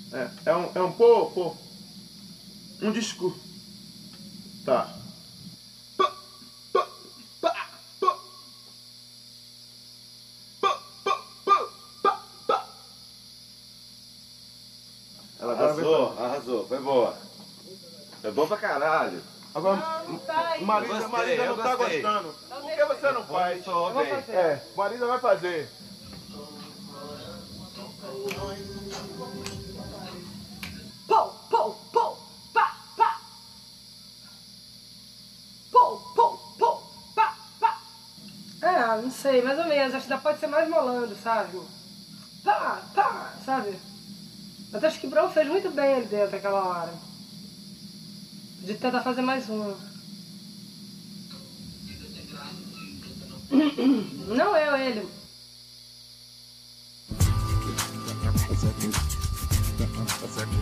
É um pô. Um disco. Tá. Arrasou, foi boa. Foi bom pra caralho. Agora, Não tá aí. Marisa não tá gostando. Por que você não faz? Eu vou fazer. Marisa vai fazer. Pou, pou, pou, pá, pá. Pou, pou, pou, pá, pá. Não sei, mais ou menos. Acho que ainda pode ser mais molando, sabe? Pá, pá, sabe? Mas acho que o Brown fez muito bem ali dentro aquela hora. De tentar fazer mais uma. Não eu, ele. That's it.